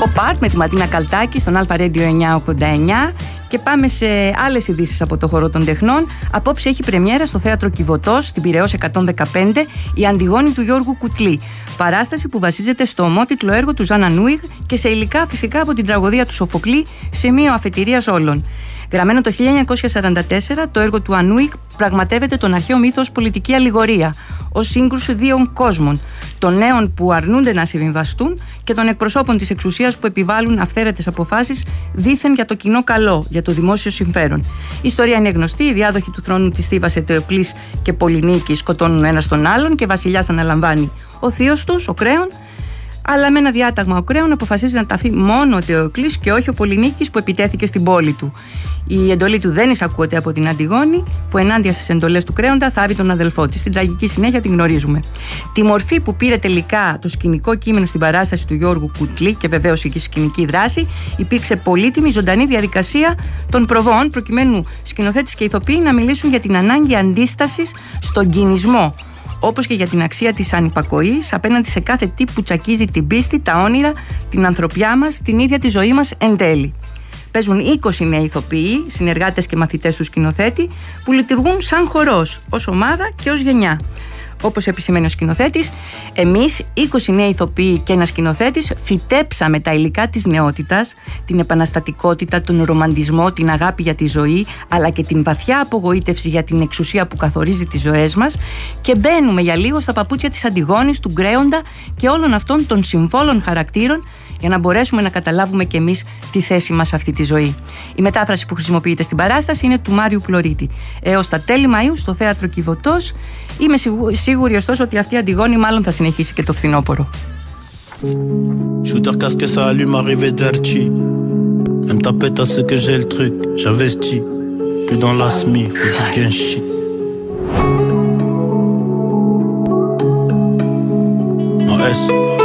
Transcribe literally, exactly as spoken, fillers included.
Pop Art με τη Ματίνα Καλτάκη στον Αλφα Radio εννιακόσια ογδόντα εννιά. Και πάμε σε άλλες ειδήσεις από το χώρο των τεχνών. Απόψε έχει πρεμιέρα στο Θέατρο Κιβωτός, στην Πειραιώς εκατόν δεκαπέντε, η Αντιγόνη του Γιώργου Κουτλή. Παράσταση που βασίζεται στο ομότιτλο έργο του Ζαν Ανούιγ και σε υλικά φυσικά από την τραγωδία του Σοφοκλή, σημείο αφετηρίας όλων. Γραμμένο το χίλια εννιακόσια σαράντα τέσσερα, το έργο του Ανούιγ πραγματεύεται τον αρχαίο μύθο ως πολιτική αλληγορία, ως σύγκρουση δύο κόσμων, των νέων που αρνούνται να συμβιβαστούν και των εκπροσώπων της εξουσίας που επιβάλλουν αυθαίρετες αποφάσεις δήθεν για το κοινό καλό, για το δημόσιο συμφέρον. Η ιστορία είναι γνωστή: οι διάδοχοι του θρόνου της Θήβας Ετεοκλής και Πολυνίκη σκοτώνουν ένας τον άλλον και βασιλιάς αναλαμβάνει ο θείος τους, ο Κρέον. Αλλά με ένα διάταγμα ο Κρέον αποφασίζει να ταθεί μόνο ο Ετεοκλής και όχι ο Πολυνίκης που επιτέθηκε στην πόλη του. Η εντολή του δεν εισακούεται από την Αντιγόνη, που ενάντια στις εντολές του Κρέοντα θάβει τον αδελφό της. Στην τραγική συνέχεια την γνωρίζουμε. Τη μορφή που πήρε τελικά το σκηνικό κείμενο στην παράσταση του Γιώργου Κουτλή και βεβαίως η σκηνική δράση, υπήρξε πολύτιμη ζωντανή διαδικασία των προβών, προκειμένου σκηνοθέτης και ηθοποιοί να μιλήσουν για την ανάγκη αντίστασης στον κινησμό, όπως και για την αξία της ανυπακοής απέναντι σε κάθε τι που τσακίζει την πίστη, τα όνειρα, την ανθρωπιά μας, την ίδια τη ζωή μας εν τέλει. Παίζουν είκοσι νέοι ηθοποιοί, συνεργάτες και μαθητές του σκηνοθέτη, που λειτουργούν σαν χορός, ως ομάδα και ως γενιά. Όπως επισημαίνει ο σκηνοθέτης, εμείς, είκοσι νέοι ηθοποιοί και ένας σκηνοθέτης, φυτέψαμε τα υλικά της νεότητας, την επαναστατικότητα, τον ρομαντισμό, την αγάπη για τη ζωή, αλλά και την βαθιά απογοήτευση για την εξουσία που καθορίζει τις ζωές μας, και μπαίνουμε για λίγο στα παπούτσια της Αντιγόνης, του Γκρέοντα και όλων αυτών των συμφόλων χαρακτήρων, για να μπορέσουμε να καταλάβουμε κι εμείς τη θέση μας σε αυτή τη ζωή. Η μετάφραση που χρησιμοποιείται στην παράσταση είναι του Μάριου Πλωρίτη. Έως τα τέλη Μαΐου στο Θέατρο Κιβωτός. Είμαι σίγουρη ωστόσο ότι αυτή η Αντιγόνη μάλλον θα συνεχίσει και το φθινόπωρο. Shooter casque, ça allume, arrivé dirty. Même ta pétasse, c'est que j'ai le truc, j'investis. Plus dans la S M I, faut du Genshi. Ma S